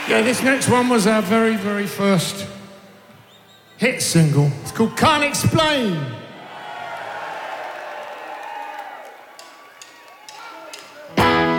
Yeah, this next one was our very, very first hit single. It's called Can't Explain.